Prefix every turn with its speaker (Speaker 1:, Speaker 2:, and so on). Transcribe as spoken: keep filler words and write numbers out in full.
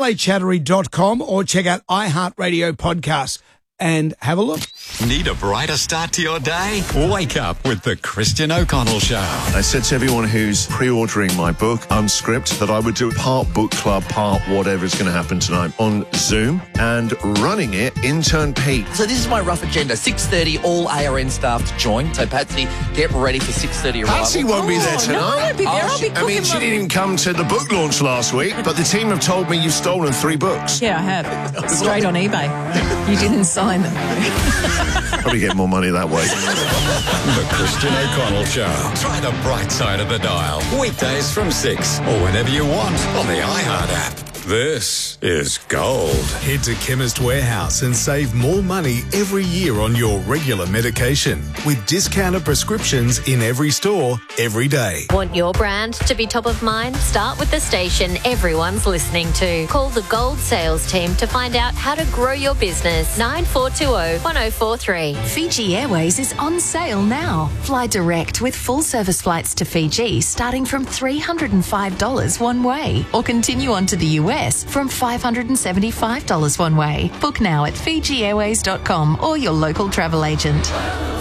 Speaker 1: a chattery dot com or check out iHeartRadio podcasts and have a look.
Speaker 2: Need a brighter start to your day? Wake up with the Christian O'Connell Show.
Speaker 3: I said to everyone who's pre-ordering my book, Unscript, that I would do part book club, part whatever's going to happen tonight on Zoom, and running it, intern Pete.
Speaker 4: So this is my rough agenda. six thirty, all A R N staff to join. So Patsy, get ready for six thirty arrival.
Speaker 3: Patsy won't be there tonight.
Speaker 5: No, I won't be there.
Speaker 3: Oh,
Speaker 5: I'll be
Speaker 3: she- I mean,
Speaker 5: cooking
Speaker 3: she
Speaker 5: my-
Speaker 3: didn't even come to the book launch last week, but the team have told me you've stolen three books.
Speaker 5: Yeah, I have. Straight on eBay. You didn't sign them.
Speaker 3: Probably get more money that way.
Speaker 2: The Christian O'Connell Show. Try the bright side of the dial. Weekdays from six or whenever you want on the iHeart app. This is gold.
Speaker 6: Head to Chemist Warehouse and save more money every year on your regular medication with discounted prescriptions in every store, every day.
Speaker 7: Want your brand to be top of mind? Start with the station everyone's listening to. Call the Gold Sales Team to find out how to grow your business. nine four two zero, one zero four three.
Speaker 8: Fiji Airways is on sale now. Fly direct with full service flights to Fiji starting from three hundred five dollars one way, or continue on to the U S from five hundred seventy-five dollars one way. Book now at fiji airways dot com or your local travel agent.